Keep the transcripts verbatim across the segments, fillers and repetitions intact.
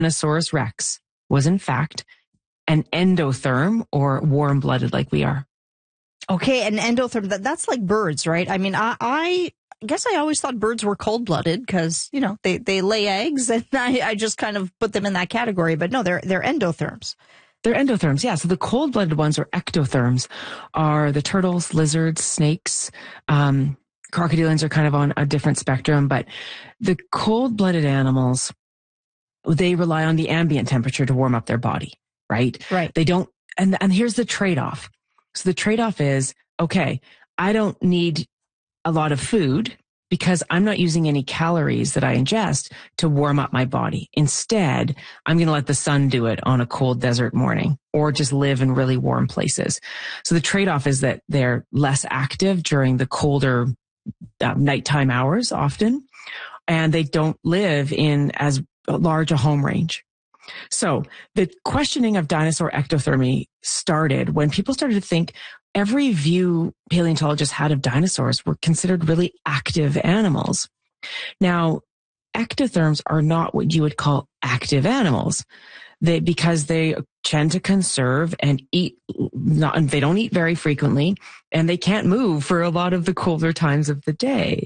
Tyrannosaurus rex was in fact an endotherm, or warm-blooded like we are. Okay, an endotherm, that, that's like birds, right? I mean, I, I guess I always thought birds were cold-blooded because, you know, they, they lay eggs, and I, I just kind of put them in that category. But no, they're they're endotherms. They're endotherms, yeah. So the cold-blooded ones, or ectotherms, are the turtles, lizards, snakes. Um, crocodilians are kind of on a different spectrum, but the cold-blooded animals, they rely on the ambient temperature to warm up their body, right? Right. They don't, and, and here's the trade-off. So the trade-off is, okay, I don't need a lot of food because I'm not using any calories that I ingest to warm up my body. Instead, I'm going to let the sun do it on a cold desert morning, or just live in really warm places. So the trade-off is that they're less active during the colder uh, nighttime hours often, and they don't live in as large a home range. So the questioning of dinosaur ectothermy started when people started to think every view paleontologists had of dinosaurs were considered really active animals. Now, ectotherms are not what you would call active animals. They, because they tend to conserve and eat, not, they don't eat very frequently, and they can't move for a lot of the colder times of the day.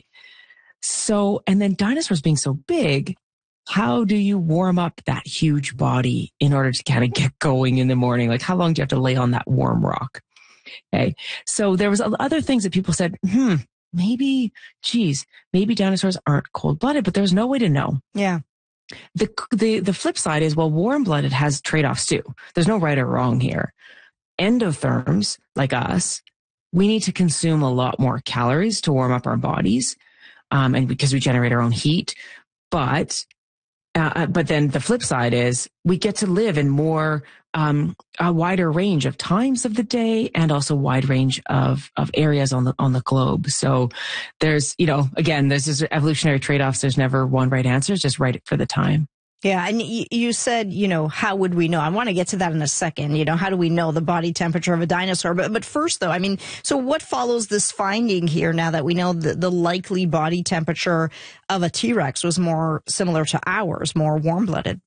So, and then dinosaurs being so big, how do you warm up that huge body in order to kind of get going in the morning? Like, how long do you have to lay on that warm rock? Okay. So there was other things that people said, hmm, maybe, geez, maybe dinosaurs aren't cold-blooded, but there's no way to know. Yeah. The, the, the flip side is, well, warm-blooded has trade-offs too. There's no right or wrong here. Endotherms, like us, we need to consume a lot more calories to warm up our bodies, um, and because we generate our own heat. But Uh, but then the flip side is we get to live in more, um, a wider range of times of the day, and also wide range of, of areas on the, on the globe. So there's, you know, again, there's this evolutionary trade-offs. There's never one right answer. It's just right for the time. Yeah. And y- you said, you know, how would we know? I want to get to that in a second. You know, how do we know the body temperature of a dinosaur? But, but first, though, I mean, so what follows this finding here now that we know the, the likely body temperature of a T-Rex was more similar to ours, more warm-blooded?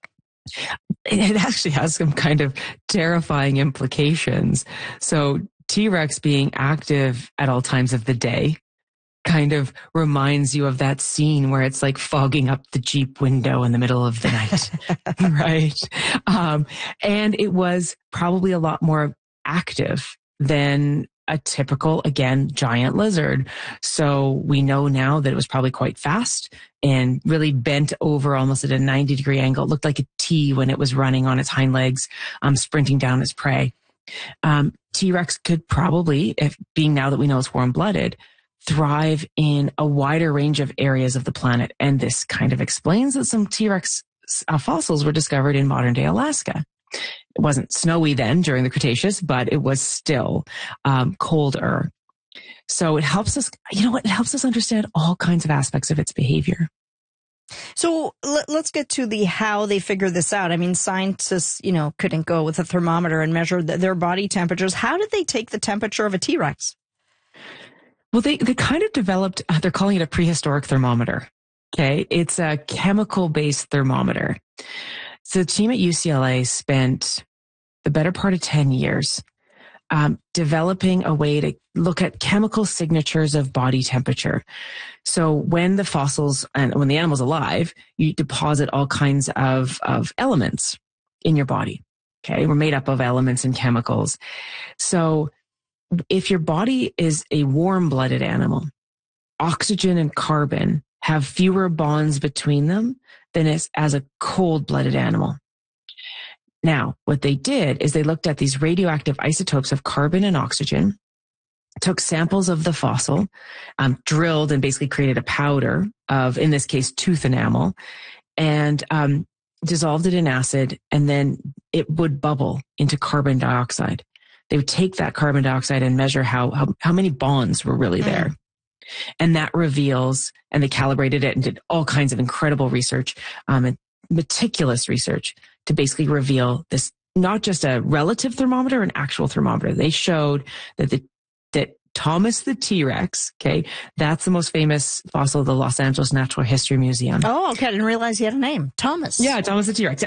It actually has some kind of terrifying implications. So T-Rex being active at all times of the day kind of reminds you of that scene where it's like fogging up the Jeep window in the middle of the night, right? Um, and it was probably a lot more active than a typical, again, giant lizard. So we know now that it was probably quite fast and really bent over almost at a ninety degree angle. It looked like a T when it was running on its hind legs, um, sprinting down its prey. Um, T-Rex could probably, if being now that we know it's warm-blooded, thrive in a wider range of areas of the planet. And this kind of explains that some T-Rex uh, fossils were discovered in modern-day Alaska. It wasn't snowy then during the Cretaceous, but it was still um, colder. So it helps us, you know what, it helps us understand all kinds of aspects of its behavior. So let's get to the how they figured this out. I mean, scientists, you know, couldn't go with a thermometer and measure the, their body temperatures. How did they take the temperature of a T-Rex? Well, they, they kind of developed, uh, they're calling it a prehistoric thermometer. Okay. It's a chemical based thermometer. So the team at U C L A spent the better part of ten years um, developing a way to look at chemical signatures of body temperature. So when the fossils and when the animal's alive, you deposit all kinds of, of elements in your body. Okay. We're made up of elements and chemicals. So if your body is a warm-blooded animal, oxygen and carbon have fewer bonds between them than as, as a cold-blooded animal. Now, what they did is they looked at these radioactive isotopes of carbon and oxygen, took samples of the fossil, um, drilled and basically created a powder of, in this case, tooth enamel, and um, dissolved it in acid, and then it would bubble into carbon dioxide. They would take that carbon dioxide and measure how, how, how many bonds were really there. Mm. And that reveals, and they calibrated it and did all kinds of incredible research, um, and meticulous research to basically reveal this, not just a relative thermometer, an actual thermometer. They showed that the, that Thomas the T-Rex. Okay. That's the most famous fossil of the Los Angeles Natural History Museum. Oh, okay. I didn't realize he had a name. Thomas. Yeah, Thomas the T-Rex.